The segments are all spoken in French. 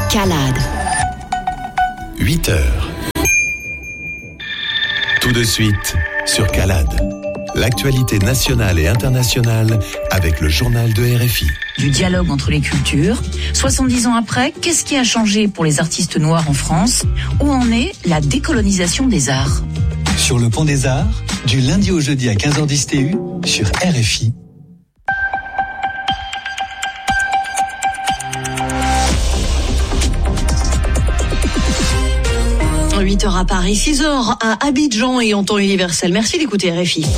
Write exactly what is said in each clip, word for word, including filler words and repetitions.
Calade. huit heures. Tout de suite sur Calade. L'actualité nationale et internationale avec le journal de R F I. Du dialogue entre les cultures. soixante-dix ans après, qu'est-ce qui a changé pour les artistes noirs en France ? Où en est la décolonisation des arts ? Sur le Pont des Arts, du lundi au jeudi à quinze heures dix T U, sur R F I. huit heures à Paris, six heures à Abidjan et en temps universel. Merci d'écouter R F I.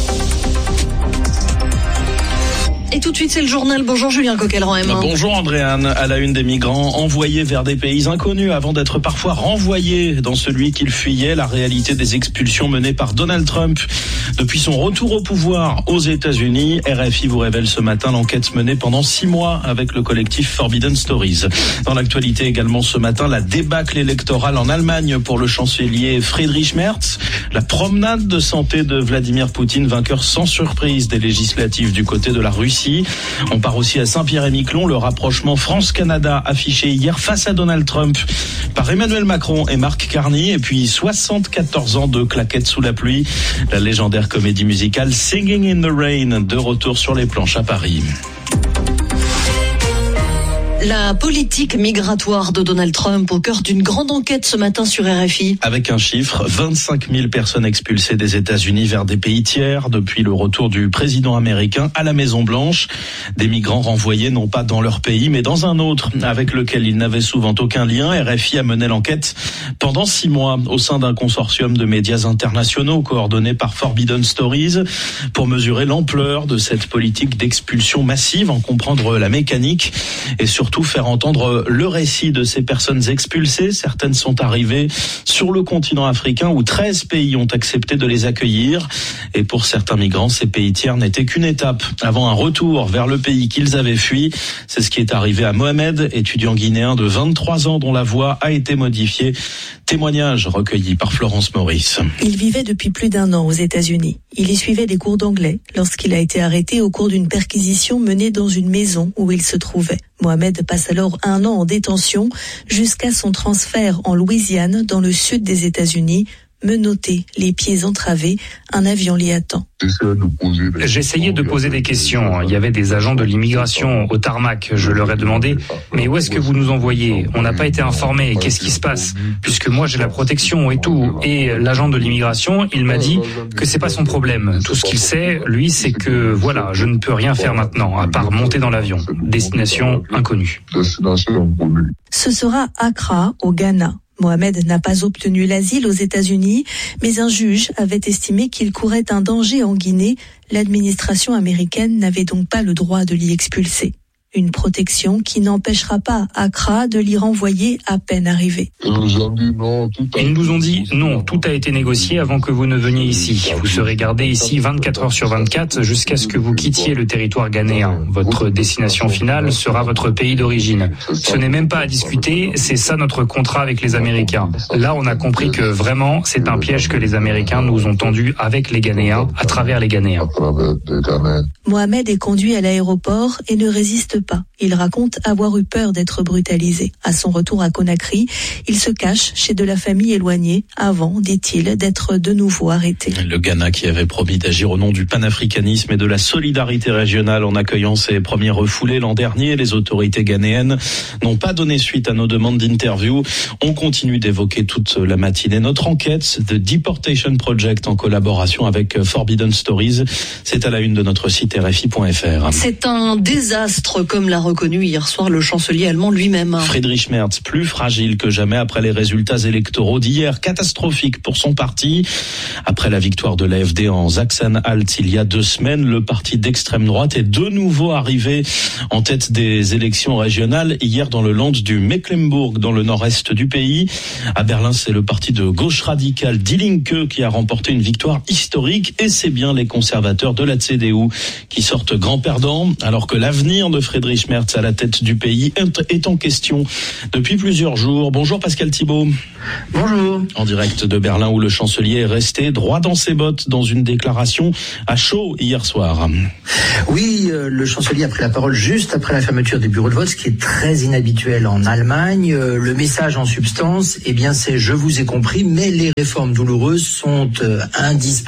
Et tout de suite, c'est le journal. Bonjour Julien Coquelin. Bonjour Andréane. À la une, des migrants envoyés vers des pays inconnus avant d'être parfois renvoyés dans celui qu'ils fuyaient. La réalité des expulsions menées par Donald Trump depuis son retour au pouvoir aux États-Unis. R F I vous révèle ce matin l'enquête menée pendant six mois avec le collectif Forbidden Stories. Dans l'actualité également ce matin, la débâcle électorale en Allemagne pour le chancelier Friedrich Merz. La promenade de santé de Vladimir Poutine, vainqueur sans surprise des législatives du côté de la Russie. On part aussi à Saint-Pierre-et-Miquelon, le rapprochement France-Canada affiché hier face à Donald Trump par Emmanuel Macron et Marc Carney, et puis soixante-quatorze ans de claquettes sous la pluie, la légendaire comédie musicale Singing in the Rain, de retour sur les planches à Paris. La politique migratoire de Donald Trump au cœur d'une grande enquête ce matin sur R F I. Avec un chiffre, vingt-cinq mille personnes expulsées des États-Unis vers des pays tiers depuis le retour du président américain à la Maison-Blanche. Des migrants renvoyés non pas dans leur pays, mais dans un autre, avec lequel ils n'avaient souvent aucun lien. R F I a mené l'enquête pendant six mois au sein d'un consortium de médias internationaux coordonné par Forbidden Stories pour mesurer l'ampleur de cette politique d'expulsion massive, en comprendre la mécanique et surtout Surtout faire entendre le récit de ces personnes expulsées. Certaines sont arrivées sur le continent africain où treize pays ont accepté de les accueillir. Et pour certains migrants, ces pays tiers n'étaient qu'une étape avant un retour vers le pays qu'ils avaient fui. C'est ce qui est arrivé à Mohamed, étudiant guinéen de vingt-trois ans dont la voix a été modifiée. Témoignage recueilli par Florence Maurice. Il vivait depuis plus d'un an aux États-Unis. Il y suivait des cours d'anglais lorsqu'il a été arrêté au cours d'une perquisition menée dans une maison où il se trouvait. Mohamed passe alors un an en détention jusqu'à son transfert en Louisiane, dans le sud des États-Unis. Menotté, les pieds entravés, un avion l'y attend. J'essayais de poser des questions. Il y avait des agents de l'immigration au tarmac. Je leur ai demandé, mais où est-ce que vous nous envoyez ? On n'a pas été informés. Qu'est-ce qui se passe ? Puisque moi j'ai la protection et tout. Et l'agent de l'immigration, il m'a dit que c'est pas son problème. Tout ce qu'il sait, lui, c'est que voilà, je ne peux rien faire maintenant, à part monter dans l'avion. Destination inconnue. Ce sera Accra, au Ghana. Mohamed n'a pas obtenu l'asile aux États-Unis, mais un juge avait estimé qu'il courait un danger en Guinée. L'administration américaine n'avait donc pas le droit de l'y expulser. Une protection qui n'empêchera pas Accra de l'y renvoyer à peine arrivé. Ils nous ont dit non, tout a été négocié avant que vous ne veniez ici. Vous serez gardé ici vingt-quatre heures sur vingt-quatre jusqu'à ce que vous quittiez le territoire ghanéen. Votre destination finale sera votre pays d'origine. Ce n'est même pas à discuter, c'est ça notre contrat avec les Américains. Là, on a compris que vraiment, c'est un piège que les Américains nous ont tendu avec les Ghanéens, à travers les Ghanéens. Mohamed est conduit à l'aéroport et ne résiste pas. Il raconte avoir eu peur d'être brutalisé. À son retour à Conakry, il se cache chez de la famille éloignée avant, dit-il, d'être de nouveau arrêté. Le Ghana qui avait promis d'agir au nom du panafricanisme et de la solidarité régionale en accueillant ses premiers refoulés l'an dernier. Les autorités ghanéennes n'ont pas donné suite à nos demandes d'interview. On continue d'évoquer toute la matinée notre enquête de Deportation Project en collaboration avec Forbidden Stories. C'est à la une de notre site R F I point F R. C'est un désastre, comme l'a reconnu hier soir le chancelier allemand lui-même. Friedrich Merz, plus fragile que jamais après les résultats électoraux d'hier, catastrophiques pour son parti. Après la victoire de l'A F D en Sachsen-Anhalt il y a deux semaines, le parti d'extrême droite est de nouveau arrivé en tête des élections régionales hier dans le land du Mecklembourg, dans le nord-est du pays. À Berlin, c'est le parti de gauche radicale Die Linke qui a remporté une victoire historique, et c'est bien les conservateurs de la C D U qui sortent grands perdants, alors que l'avenir de Friedrich Friedrich Merz à la tête du pays est en question depuis plusieurs jours. Bonjour Pascal Thibault. Bonjour. En direct de Berlin où le chancelier est resté droit dans ses bottes dans une déclaration à chaud hier soir. Oui, euh, le chancelier a pris la parole juste après la fermeture des bureaux de vote, ce qui est très inhabituel en Allemagne. Euh, le message en substance, eh bien c'est « je vous ai compris, mais les réformes douloureuses sont euh, indispensables ».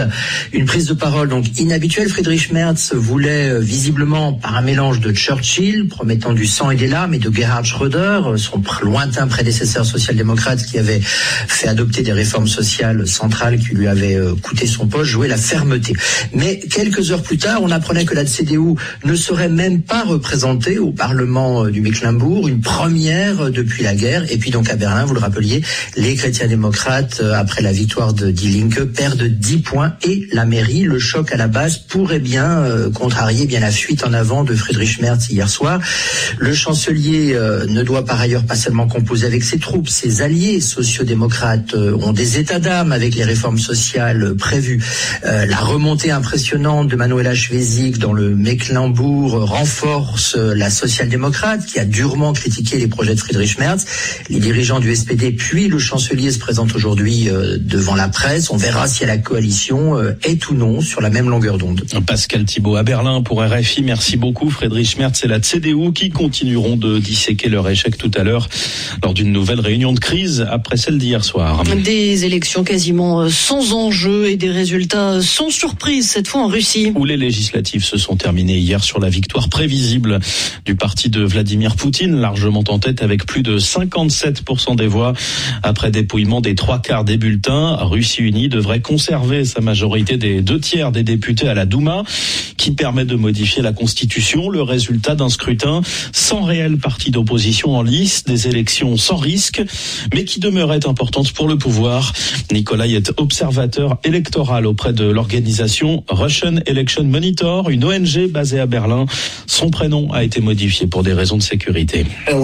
Une prise de parole donc inhabituelle. Friedrich Merz voulait euh, visiblement, par un mélange de Churchill, promettant du sang et des larmes, et de Gerhard Schröder, son lointain prédécesseur social-démocrate qui avait fait adopter des réformes sociales centrales qui lui avaient euh, coûté son poste, jouer la fermeté. Mais quelques heures plus tard, on apprenait que la C D U ne serait même pas représentée au Parlement euh, du Mecklembourg, une première euh, depuis la guerre. Et puis donc à Berlin, vous le rappeliez, les chrétiens-démocrates, euh, après la victoire de Die Linke, perdent dix points et la mairie. Le choc à la base pourrait bien euh, contrarier bien la fuite en avant de Friedrich Merz hier soir. Le chancelier euh, ne doit par ailleurs pas seulement composer avec ses troupes, ses alliés sociodémocrates euh, ont des états d'âme avec les réformes sociales euh, prévues. Euh, la remontée impressionnante de Manuela Schwesig dans le Mecklembourg euh, renforce euh, la social-démocrate qui a durement critiqué les projets de Friedrich Merz. Les dirigeants du S P D puis le chancelier se présentent aujourd'hui euh, devant la presse. On verra si la coalition euh, est ou non sur la même longueur d'onde. Pascal Thibault à Berlin pour R F I. Merci beaucoup. Friedrich Merz et la C D U qui continueront de disséquer leur échec tout à l'heure lors d'une nouvelle réunion de crise après celle d'hier soir. Des élections quasiment sans enjeu et des résultats sans surprise cette fois en Russie. Où les législatives se sont terminées hier sur la victoire prévisible du parti de Vladimir Poutine, largement en tête avec plus de cinquante-sept pour cent des voix. Après dépouillement des trois quarts des bulletins, Russie Unie devrait conserver sa majorité des deux tiers des députés à la Douma, qui permet de modifier la Constitution. Le résultat d'un scrutin sans réel parti d'opposition en lice, des élections sans risque, mais qui demeurait importante pour le pouvoir. Nikolai est observateur électoral auprès de l'organisation Russian Election Monitor, une O N G basée à Berlin. Son prénom a été modifié pour des raisons de sécurité.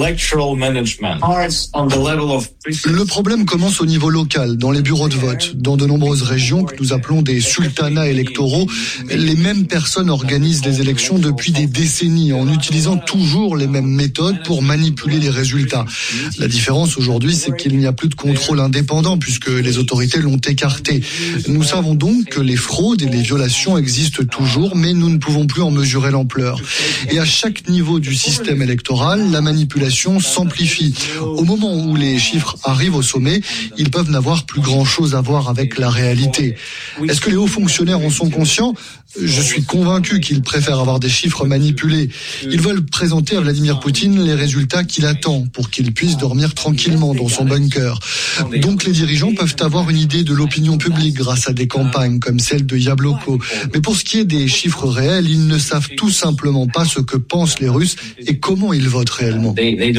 Le problème commence au niveau local, dans les bureaux de vote. Dans de nombreuses régions que nous appelons des sultanats électoraux, les mêmes personnes organisent les élections depuis des décennies en utilisant toujours les mêmes méthodes pour manipuler les résultats. La différence aujourd'hui, c'est qu'il n'y a plus de contrôle indépendant puisque les autorités l'ont écarté. Nous savons donc que les fraudes et les violations existent toujours, mais nous ne pouvons plus en mesurer l'ampleur. Et à chaque niveau du système électoral, la manipulation s'amplifie. Au moment où les chiffres arrivent au sommet, ils peuvent n'avoir plus grand-chose à voir avec la réalité. Est-ce que les hauts fonctionnaires en sont conscients ? Je suis convaincu qu'ils préfèrent avoir des chiffres manipulés. Ils veulent présenter à Vladimir Poutine les résultats qu'il attend pour qu'il puisse dormir tranquillement dans son bunker. Donc les dirigeants peuvent avoir une idée de l'opinion publique grâce à des campagnes comme celle de Yabloko. Mais pour ce qui est des chiffres réels, ils ne savent tout simplement pas ce que pensent les Russes et comment ils votent réellement.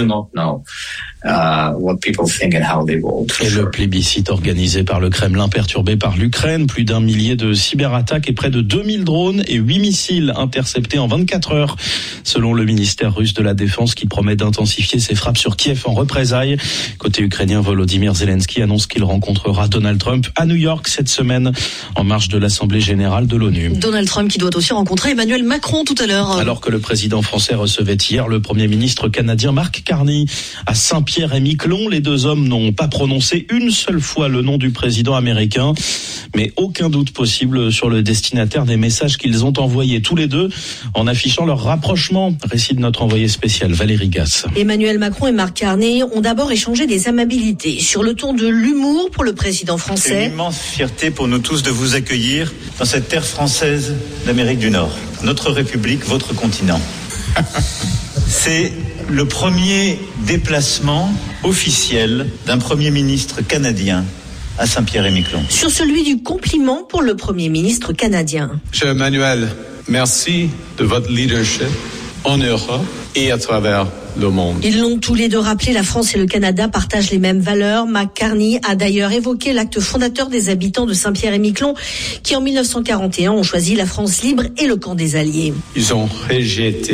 Uh, what people think and how they vote. Et le plébiscite organisé par le Kremlin perturbé par l'Ukraine, plus d'un millier de cyberattaques et près de deux mille drones et huit missiles interceptés en vingt-quatre heures, selon le ministère russe de la Défense qui promet d'intensifier ses frappes sur Kiev en représailles. Côté ukrainien, Volodymyr Zelensky annonce qu'il rencontrera Donald Trump à New York cette semaine en marge de l'Assemblée générale de l'ONU. Donald Trump qui doit aussi rencontrer Emmanuel Macron tout à l'heure. Alors que le président français recevait hier le Premier ministre canadien Mark Carney à Saint-Pierre et Miquelon, les deux hommes n'ont pas prononcé une seule fois le nom du président américain, mais aucun doute possible sur le destinataire des messages qu'ils ont envoyés tous les deux en affichant leur rapprochement. Récit de notre envoyé spécial Valérie Gasse. Emmanuel Macron et Mark Carney ont d'abord échangé des amabilités sur le ton de l'humour pour le président français. C'est une immense fierté pour nous tous de vous accueillir dans cette terre française d'Amérique du Nord. Notre République, votre continent. C'est le premier déplacement officiel d'un Premier ministre canadien à Saint-Pierre-et-Miquelon. Sur celui du compliment pour le Premier ministre canadien. Cher Emmanuel, merci de votre leadership en Europe et à travers le monde. Ils l'ont tous les deux rappelé, la France et le Canada partagent les mêmes valeurs. Mark Carney a d'ailleurs évoqué l'acte fondateur des habitants de Saint-Pierre-et-Miquelon qui en mille neuf cent quarante et un ont choisi la France libre et le camp des Alliés. Ils ont rejeté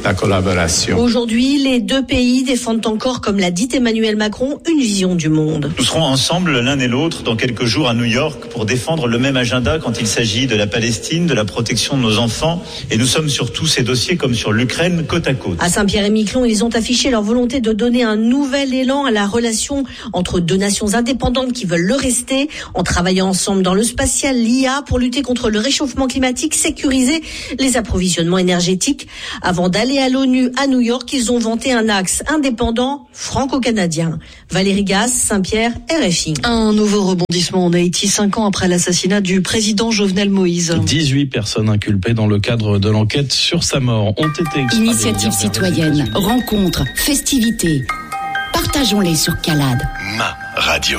la collaboration. Aujourd'hui, les deux pays défendent encore, comme l'a dit Emmanuel Macron, une vision du monde. Nous serons ensemble l'un et l'autre dans quelques jours à New York pour défendre le même agenda quand il s'agit de la Palestine, de la protection de nos enfants. Et nous sommes sur tous ces dossiers comme sur l'Ukraine, côte à côte. À Saint-Pierre-et-Miquelon, ils ont affiché leur volonté de donner un nouvel élan à la relation entre deux nations indépendantes qui veulent le rester, en travaillant ensemble dans le spatial, l'I A, pour lutter contre le réchauffement climatique, sécuriser les approvisionnements énergétiques. Avant d'aller à l'ONU à New York, ils ont vanté un axe indépendant franco-canadien. Valérie Gasse, Saint-Pierre, R F I. Un nouveau rebondissement en Haïti, cinq ans après l'assassinat du président Jovenel Moïse. dix-huit personnes inculpées dans le cadre de l'enquête sur sa mort ont été extradées. Initiative citoyenne, rencontres, festivités. Partageons-les sur Calade. Ma radio.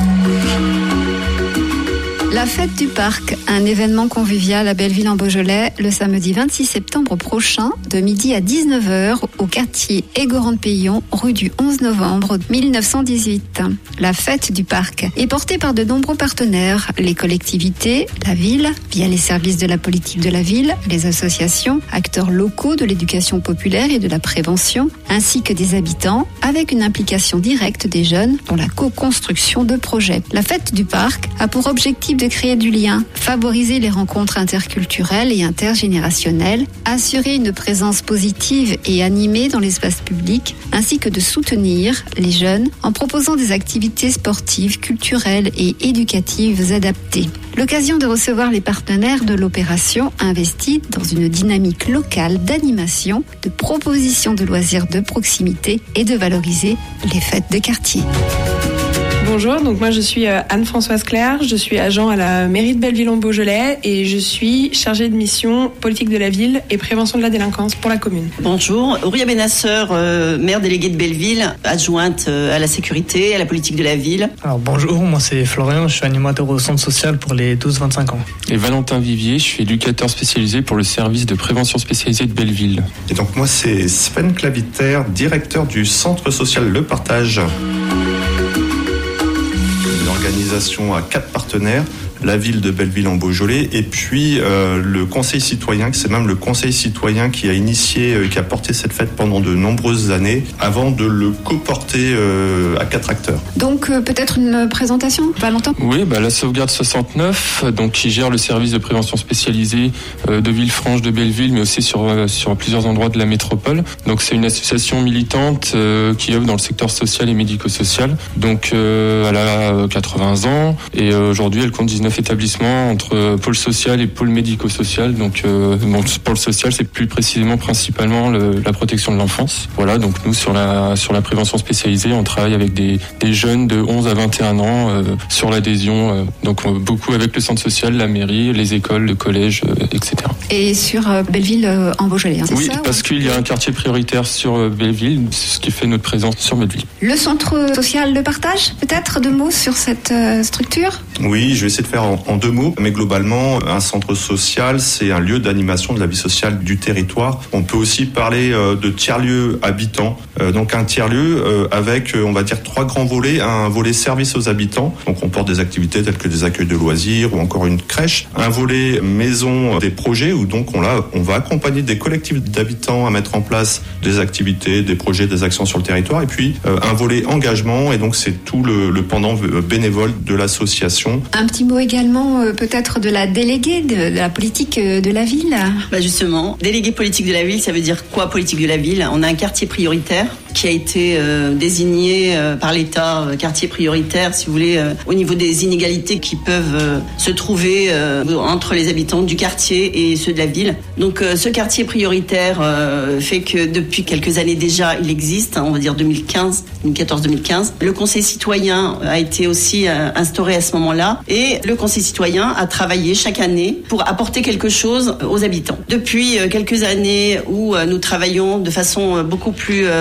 La fête du parc, un événement convivial à Belleville en Beaujolais le samedi vingt-six septembre prochain de midi à dix-neuf heures au quartier Égorande-Payon, rue du onze novembre mille neuf cent dix-huit. La fête du parc est portée par de nombreux partenaires, les collectivités, la ville, via les services de la politique de la ville, les associations, acteurs locaux de l'éducation populaire et de la prévention, ainsi que des habitants, avec une implication directe des jeunes dans la co-construction de projets. La fête du parc a pour objectif de créer du lien, favoriser les rencontres interculturelles et intergénérationnelles, assurer une présence positive et animée dans l'espace public, ainsi que de soutenir les jeunes en proposant des activités sportives, culturelles et éducatives adaptées. L'occasion de recevoir les partenaires de l'opération investie dans une dynamique locale d'animation, de propositions de loisirs de proximité et de valoriser les fêtes de quartier. Bonjour, donc moi je suis Anne-Françoise Claire, je suis agent à la mairie de Belleville-en-Beaujolais et je suis chargée de mission politique de la ville et prévention de la délinquance pour la commune. Bonjour, Auria Benasseur, euh, maire déléguée de Belleville, adjointe euh, à la sécurité, à la politique de la ville. Alors bonjour, moi c'est Florian, je suis animateur au centre social pour les douze vingt-cinq ans. Et Valentin Vivier, je suis éducateur spécialisé pour le service de prévention spécialisé de Belleville. Et donc moi c'est Sven Claviter, directeur du centre social Le Partage. Organisation à quatre partenaires, la ville de Belleville-en-Beaujolais et puis euh, le conseil citoyen, c'est même le conseil citoyen qui a initié, euh, qui a porté cette fête pendant de nombreuses années avant de le co-porter euh, à quatre acteurs. Donc euh, peut-être une présentation, Valentin ? Oui, bah, la Sauvegarde soixante-neuf, donc, qui gère le service de prévention spécialisé euh, de Villefranche, de Belleville, mais aussi sur, euh, sur plusieurs endroits de la métropole. Donc c'est une association militante euh, qui œuvre dans le secteur social et médico-social. Donc euh, elle a quatre-vingts ans et euh, aujourd'hui elle compte dix-neuf établissements entre pôle social et pôle médico-social. Donc, euh, bon, pôle social, c'est plus précisément principalement le, la protection de l'enfance. Voilà, donc nous, sur la, sur la prévention spécialisée, on travaille avec des, des jeunes de onze à vingt et un ans euh, sur l'adhésion. Euh, donc, euh, beaucoup avec le centre social, la mairie, les écoles, le collège, euh, et cetera. Et sur euh, Belleville euh, en Beaujolais, hein, c'est oui, ça, parce qu'il y a un quartier prioritaire sur euh, Belleville, c'est ce qui fait notre présence sur Belleville. Le centre social de partage, peut-être deux mots sur cette euh, structure ? Oui, je vais essayer de faire en, en deux mots, mais globalement, un centre social, c'est un lieu d'animation de la vie sociale du territoire. On peut aussi parler euh, de tiers-lieux habitants, euh, donc un tiers-lieu euh, avec, euh, on va dire, trois grands volets. Un volet service aux habitants, donc on porte des activités telles que des accueils de loisirs ou encore une crèche. Un volet maison des projets, où donc on, l'a, on va accompagner des collectifs d'habitants à mettre en place des activités, des projets, des actions sur le territoire. Et puis euh, un volet engagement, et donc c'est tout le, le pendant bénévole de l'association. Un petit mot également euh, peut-être de la déléguée de, de la politique de la ville. Bah justement, déléguée politique de la ville, ça veut dire quoi politique de la ville ? On a un quartier prioritaire qui a été euh, désigné euh, par l'État, euh, quartier prioritaire, si vous voulez, euh, au niveau des inégalités qui peuvent euh, se trouver euh, entre les habitants du quartier et ceux de la ville. Donc euh, ce quartier prioritaire euh, fait que depuis quelques années déjà, il existe, hein, on va dire deux mille quinze, deux mille quatorze deux mille quinze. Le conseil citoyen a été aussi euh, instauré à ce moment-là et le conseil citoyen a travaillé chaque année pour apporter quelque chose aux habitants. Depuis euh, quelques années où euh, nous travaillons de façon euh, beaucoup plus euh, rapprochée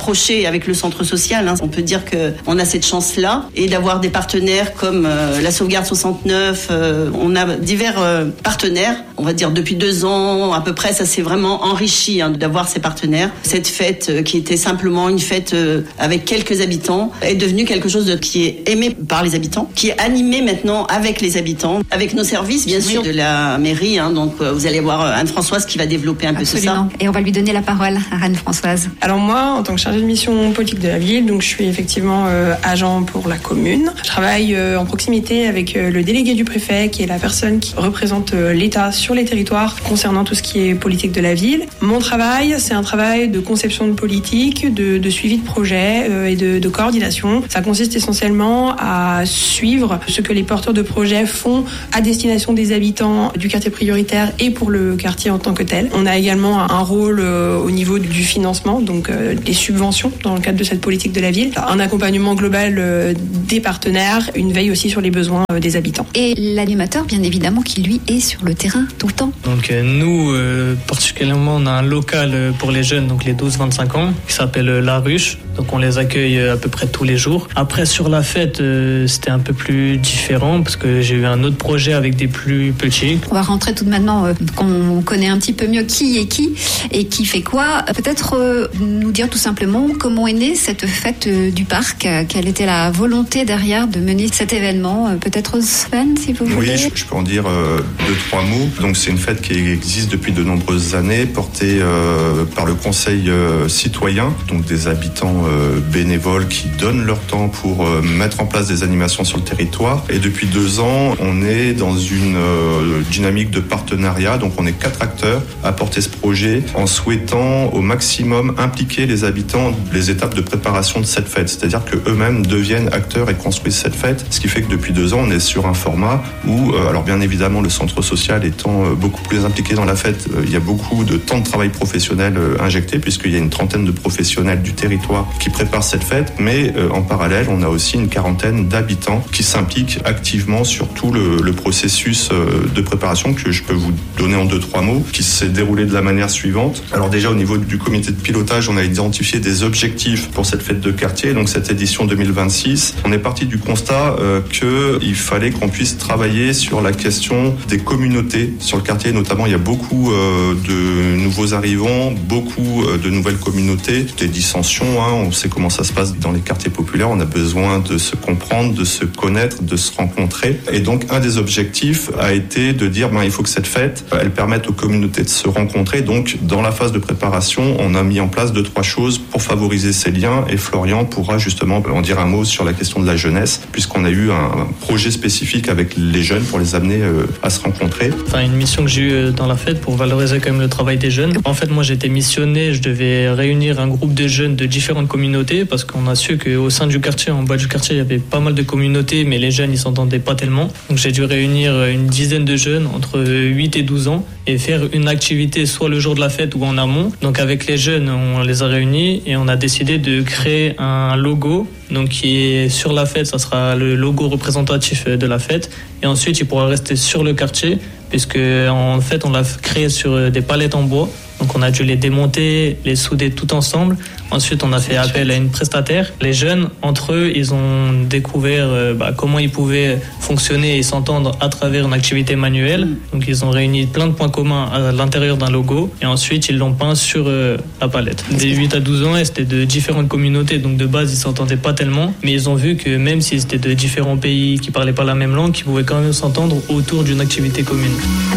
rapprocher avec le centre social. Hein. On peut dire qu'on a cette chance-là et d'avoir des partenaires comme euh, la Sauvegarde soixante-neuf. Euh, on a divers euh, partenaires. On va dire depuis deux ans à peu près, ça s'est vraiment enrichi hein, d'avoir ces partenaires. Cette fête euh, qui était simplement une fête euh, avec quelques habitants est devenue quelque chose de, qui est aimé par les habitants, qui est animé maintenant avec les habitants, avec nos services bien sûr de la mairie. Hein, donc euh, vous allez voir Anne-Françoise qui va développer un Absolument. peu tout ça. Et on va lui donner la parole à Anne-Françoise. Alors moi, en tant que chargée de mission politique de la ville, donc je suis effectivement euh, agent pour la commune. Je travaille euh, en proximité avec euh, le délégué du préfet, qui est la personne qui représente euh, l'État sur les territoires concernant tout ce qui est politique de la ville. Mon travail, c'est un travail de conception de politique, de, de suivi de projet euh, et de, de coordination. Ça consiste essentiellement à suivre ce que les porteurs de projets font à destination des habitants du quartier prioritaire et pour le quartier en tant que tel. On a également un rôle euh, au niveau du financement, donc euh, des subventions dans le cadre de cette politique de la ville, un accompagnement global euh, des partenaires, une veille aussi sur les besoins euh, des habitants. Et l'animateur, bien évidemment, qui lui est sur le terrain tout le temps. Donc euh, nous, euh, particulièrement, on a un local pour les jeunes, donc les douze vingt-cinq ans, qui s'appelle La Ruche. Donc on les accueille à peu près tous les jours. Après sur la fête, euh, c'était un peu plus différent parce que j'ai eu un autre projet avec des plus petits. On va rentrer tout de maintenant euh, qu'on connaît un petit peu mieux qui est qui et qui fait quoi. Peut-être euh, nous dire tout simplement comment est née cette fête euh, du parc, euh, quelle était la volonté derrière de mener cet événement. Euh, peut-être Sven, si vous voulez. Oui, je, je peux en dire euh, deux, trois mots. Donc c'est une fête qui existe depuis de nombreuses années, portée euh, par le Conseil euh, citoyen, donc des habitants euh, bénévoles qui donnent leur temps pour euh, mettre en place des animations sur le territoire. Et depuis deux ans, on est dans une euh, dynamique de partenariat. Donc on est quatre acteurs à porter ce projet en souhaitant au maximum impliquer les habitants les étapes de préparation de cette fête. C'est-à-dire qu'eux-mêmes deviennent acteurs et construisent cette fête. Ce qui fait que depuis deux ans, on est sur un format où, euh, alors bien évidemment, le centre social étant euh, beaucoup plus impliqué dans la fête, euh, il y a beaucoup de temps de travail professionnel euh, injecté puisqu'il y a une trentaine de professionnels du territoire qui préparent cette fête. Mais euh, en parallèle, on a aussi une quarantaine d'habitants qui s'impliquent activement sur tout le, le processus euh, de préparation que je peux vous donner en deux, trois mots, qui s'est déroulé de la manière suivante. Alors déjà, au niveau du comité de pilotage, on a identifié des objectifs pour cette fête de quartier, donc cette édition deux mille vingt-six. On est parti du constat euh, qu'il fallait qu'on puisse travailler sur la question des communautés sur le quartier. Notamment, il y a beaucoup euh, de nouveaux arrivants, beaucoup euh, de nouvelles communautés, des dissensions. Hein, on sait comment ça se passe dans les quartiers populaires. On a besoin de se comprendre, de se connaître, de se rencontrer. Et donc, un des objectifs a été de dire ben, il faut que cette fête, elle permette aux communautés de se rencontrer. Donc, dans la phase de préparation, on a mis en place deux, trois choses pour favoriser ces liens. Et Florian pourra justement en dire un mot sur la question de la jeunesse, puisqu'on a eu un projet spécifique avec les jeunes pour les amener à se rencontrer. Enfin, une mission que j'ai eue dans la fête pour valoriser quand même le travail des jeunes. En fait, moi, j'étais missionné, je devais réunir un groupe de jeunes de différentes communautés parce qu'on a su qu'au sein du quartier, en bas du quartier, il y avait pas mal de communautés, mais les jeunes, ils s'entendaient pas tellement. Donc, j'ai dû réunir une dizaine de jeunes entre huit et douze ans et faire une activité soit le jour de la fête ou en amont. Donc, avec les jeunes, on les a réunis et on a décidé de créer un logo. Donc, qui est sur la fête, ça sera le logo représentatif de la fête. Et ensuite, il pourra rester sur le quartier, puisque en fait, on l'a créé sur des palettes en bois. Donc, on a dû les démonter, les souder tout ensemble. Ensuite, on a fait appel à une prestataire. Les jeunes, entre eux, ils ont découvert euh, bah, comment ils pouvaient fonctionner et s'entendre à travers une activité manuelle. Donc, ils ont réuni plein de points communs à l'intérieur d'un logo. Et ensuite, ils l'ont peint sur euh, la palette. Des huit à douze ans, c'était de différentes communautés. Donc, de base, ils s'entendaient pas tellement. Mais ils ont vu que même s'ils étaient de différents pays qui parlaient pas la même langue, ils pouvaient quand même s'entendre autour d'une activité commune.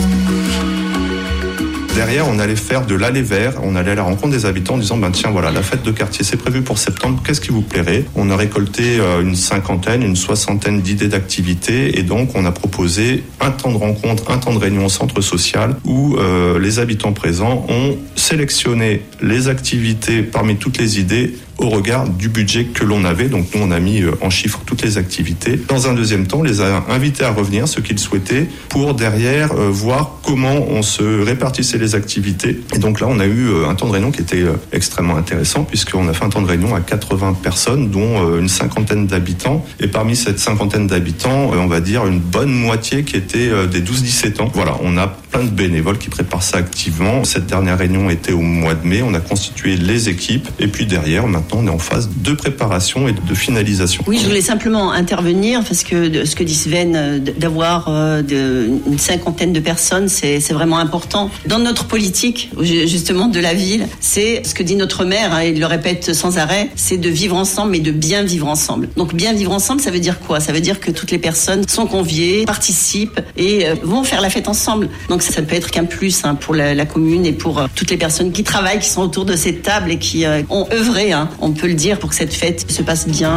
Derrière, on allait faire de l'aller vers, on allait à la rencontre des habitants en disant ben tiens voilà, la fête de quartier c'est prévu pour septembre, qu'est-ce qui vous plairait? On a récolté euh, une cinquantaine, une soixantaine d'idées d'activités et donc on a proposé un temps de rencontre, un temps de réunion au centre social où euh, les habitants présents ont sélectionné les activités parmi toutes les idées au regard du budget que l'on avait. Donc nous, on a mis en chiffres toutes les activités. Dans un deuxième temps, on les a invités à revenir, ceux qu'ils souhaitaient, pour derrière euh, voir comment on se répartissait les activités. Et donc là, on a eu euh, un temps de réunion qui était euh, extrêmement intéressant, puisqu'on a fait un temps de réunion à quatre-vingts personnes, dont euh, une cinquantaine d'habitants. Et parmi cette cinquantaine d'habitants, euh, on va dire une bonne moitié qui était euh, des douze dix-sept ans. Voilà, on a plein de bénévoles qui préparent ça activement. Cette dernière réunion était au mois de mai. On a constitué les équipes. Et puis derrière, maintenant, maintenant on est en phase de préparation et de finalisation. Oui, je voulais simplement intervenir parce que ce que dit Sven, d'avoir une cinquantaine de personnes, c'est, c'est vraiment important. Dans notre politique, justement, de la ville, c'est ce que dit notre maire, hein, il le répète sans arrêt, c'est de vivre ensemble, mais de bien vivre ensemble. Donc bien vivre ensemble, ça veut dire quoi ? Ça veut dire que toutes les personnes sont conviées, participent et euh, vont faire la fête ensemble. Donc ça, ça ne peut être qu'un plus hein, pour la, la commune et pour euh, toutes les personnes qui travaillent, qui sont autour de cette table et qui euh, ont œuvré, hein, on peut le dire, pour que cette fête se passe bien.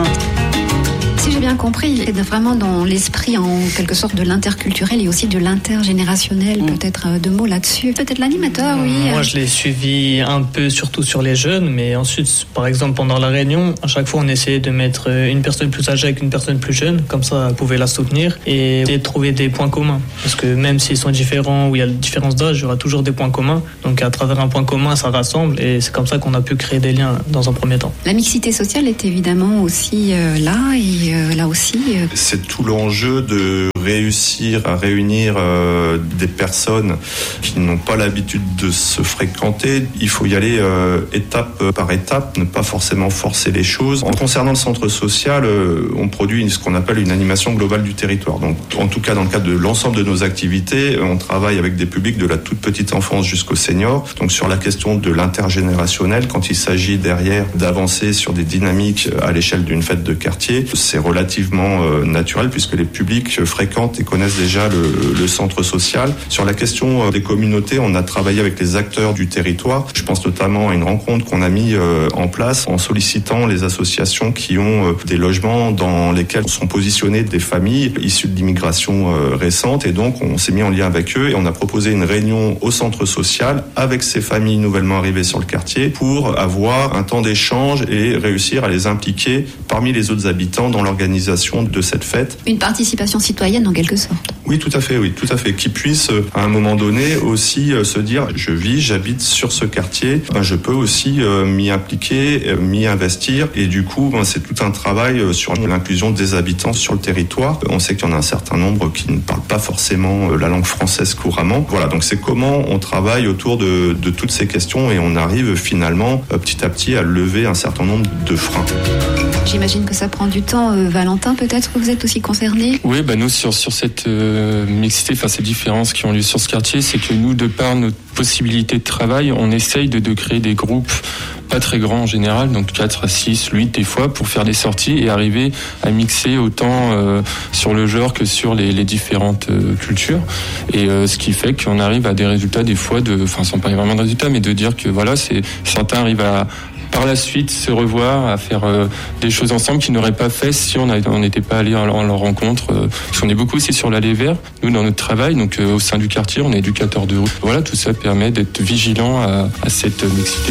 Si j'ai bien compris, c'est vraiment dans l'esprit en quelque sorte de l'interculturel et aussi de l'intergénérationnel. Mmh. Peut-être deux mots là-dessus. Peut-être l'animateur, oui. Moi, je l'ai suivi un peu, surtout sur les jeunes, mais ensuite, par exemple, pendant la réunion, à chaque fois, on essayait de mettre une personne plus âgée avec une personne plus jeune, comme ça, elle pouvait la soutenir et de trouver des points communs. Parce que même s'ils sont différents ou il y a une différence d'âge, il y aura toujours des points communs. Donc, à travers un point commun, ça rassemble et c'est comme ça qu'on a pu créer des liens dans un premier temps. La mixité sociale est évidemment aussi euh, là et euh, là aussi. Euh... C'est tout l'enjeu de réussir à réunir euh, des personnes qui n'ont pas l'habitude de se fréquenter. Il faut y aller euh, étape par étape, ne pas forcément forcer les choses. En concernant le centre social, euh, on produit ce qu'on appelle une animation globale du territoire. Donc, en tout cas, dans le cadre de l'ensemble de nos activités, on travaille avec des publics de la toute petite enfance jusqu'aux seniors. Donc, sur la question de l'intergénérationnel, quand il s'agit derrière d'avancer sur des dynamiques à l'échelle d'une fête de quartier, c'est relativement euh, naturel puisque les publics fréquentent et connaissent déjà le, le centre social. Sur la question des communautés, on a travaillé avec les acteurs du territoire. Je pense notamment à une rencontre qu'on a mis en place en sollicitant les associations qui ont des logements dans lesquels sont positionnées des familles issues de l'immigration récente. Et donc, on s'est mis en lien avec eux et on a proposé une réunion au centre social avec ces familles nouvellement arrivées sur le quartier pour avoir un temps d'échange et réussir à les impliquer parmi les autres habitants dans l'organisation de cette fête. Une participation citoyenne en quelque sorte. Oui, tout à fait, oui, tout à fait. Qui puisse, à un moment donné, aussi euh, se dire, je vis, j'habite sur ce quartier, ben, je peux aussi euh, m'y impliquer, euh, m'y investir, et du coup, ben, c'est tout un travail euh, sur l'inclusion des habitants sur le territoire. On sait qu'il y en a un certain nombre qui ne parlent pas forcément euh, la langue française couramment. Voilà, donc c'est comment on travaille autour de, de toutes ces questions, et on arrive finalement, euh, petit à petit, à lever un certain nombre de freins. J'imagine que ça prend du temps. Euh, Valentin, peut-être que vous êtes aussi concerné ? Oui, bah nous, sur, sur cette euh, mixité, enfin ces différences qui ont lieu sur ce quartier, c'est que nous, de par notre possibilité de travail, on essaye de, de créer des groupes pas très grands en général, donc quatre à six, huit des fois, pour faire des sorties et arriver à mixer autant euh, sur le genre que sur les, les différentes euh, cultures. Et euh, ce qui fait qu'on arrive à des résultats des fois, de, enfin sans pas vraiment de résultats, mais de dire que voilà, c'est, certains arrivent à par la suite se revoir, à faire euh, des choses ensemble qu'ils n'auraient pas fait si on n'était pas allé à leur, à leur rencontre. Euh, parce qu'on est beaucoup aussi sur l'allée vert, nous dans notre travail, donc euh, au sein du quartier, on est éducateur de rue. Voilà, tout ça permet d'être vigilant à, à cette mixité.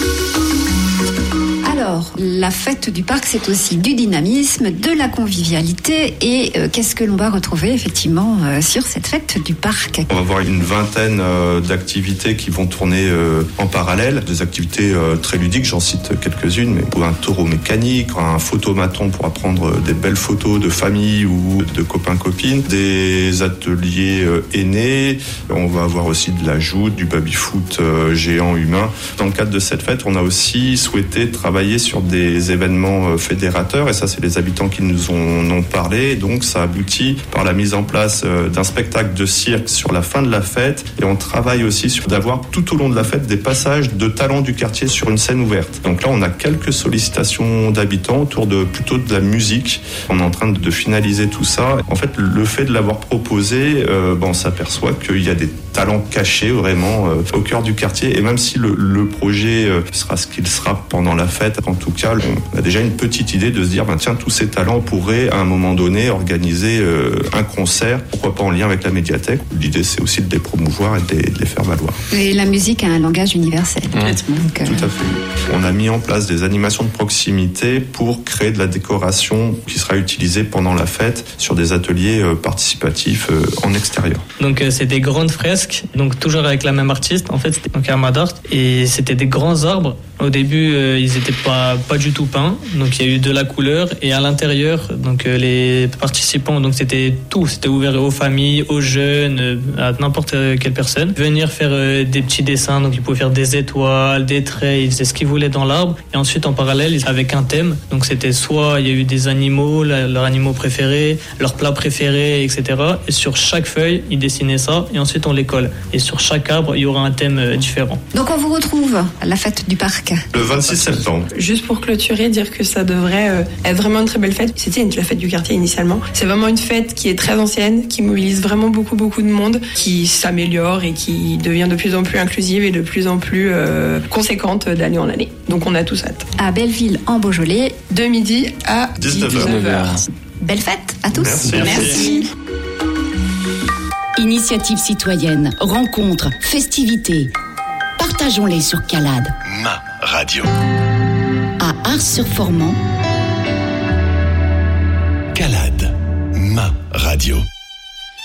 Alors, la fête du parc, c'est aussi du dynamisme, de la convivialité. Et euh, qu'est-ce que l'on va retrouver effectivement euh, sur cette fête du parc ? On va avoir une vingtaine euh, d'activités qui vont tourner euh, en parallèle. Des activités euh, très ludiques, j'en cite quelques-unes, mais un taureau mécanique, un photomaton pour apprendre des belles photos de famille ou de copains-copines, des ateliers euh, aînés. On va avoir aussi de la joute, du baby-foot euh, géant humain. Dans le cadre de cette fête, on a aussi souhaité travailler sur des événements fédérateurs, et ça c'est les habitants qui nous en ont parlé. Donc ça aboutit par la mise en place d'un spectacle de cirque sur la fin de la fête, et on travaille aussi sur d'avoir tout au long de la fête des passages de talents du quartier sur une scène ouverte. Donc là on a quelques sollicitations d'habitants autour de plutôt de la musique. On est en train de finaliser tout ça. En fait, le fait de l'avoir proposé, euh, ben, on s'aperçoit qu'il y a des talents cachés vraiment euh, au cœur du quartier, et même si le, le projet euh, sera ce qu'il sera pendant la fête, en tout cas, on a déjà une petite idée de se dire, ben tiens, tous ces talents pourraient à un moment donné organiser euh, un concert, pourquoi pas en lien avec la médiathèque. L'idée, c'est aussi de les promouvoir et de les, de les faire valoir. Et la musique a un langage universel. Mmh. Donc, euh... Tout à fait. On a mis en place des animations de proximité pour créer de la décoration qui sera utilisée pendant la fête sur des ateliers euh, participatifs euh, en extérieur. Donc, euh, c'est des grandes fresques, donc toujours avec la même artiste. En fait, c'était donc un Madart, et c'était des grands arbres Au début, euh, ils étaient pas pas du tout peints, donc il y a eu de la couleur et à l'intérieur, donc euh, les participants, donc c'était tout, c'était ouvert aux familles, aux jeunes, euh, à n'importe quelle personne. Venir faire euh, des petits dessins, donc ils pouvaient faire des étoiles, des traits, ils faisaient ce qu'ils voulaient dans l'arbre. Et ensuite, en parallèle, avec un thème, donc c'était soit il y a eu des animaux, la, leurs animaux préférés, leurs plats préférés, et cetera. Et sur chaque feuille, ils dessinaient ça et ensuite on les colle. Et sur chaque arbre, il y aura un thème euh, différent. Donc on vous retrouve à la fête du parc. Le vingt-six septembre. Juste pour clôturer, dire que ça devrait euh, être vraiment une très belle fête. C'était la fête du quartier initialement. C'est vraiment une fête qui est très ancienne, qui mobilise vraiment beaucoup beaucoup de monde, qui s'améliore et qui devient de plus en plus inclusive et de plus en plus euh, conséquente d'année en année. Donc on a tous hâte. À Belleville en Beaujolais, de midi à dix-neuf heures. Belle fête à tous. Merci. Merci. Initiative citoyenne, rencontres, festivités. Partageons-les sur Calade. Ma radio. À Ars-sur-Formant. Calade. Ma radio.